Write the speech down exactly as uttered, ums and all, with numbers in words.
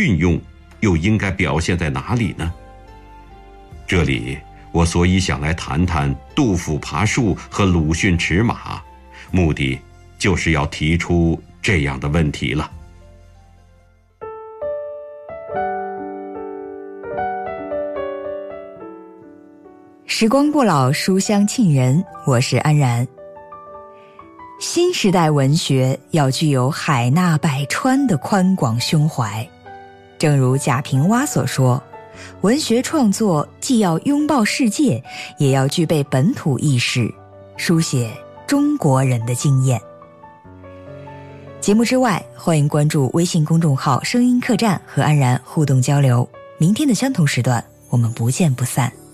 运用又应该表现在哪里呢？这里我所以想来谈谈杜甫爬树和鲁迅驰马，目的就是要提出这样的问题了。 时光不老，书香沁人，我是安然。新时代文学要具有海纳百川的宽广胸怀，正如贾平凹所说，文学创作既要拥抱世界，也要具备本土意识，书写中国人的经验。节目之外，欢迎关注微信公众号声音客栈和安然互动交流。明天的相同时段，我们不见不散。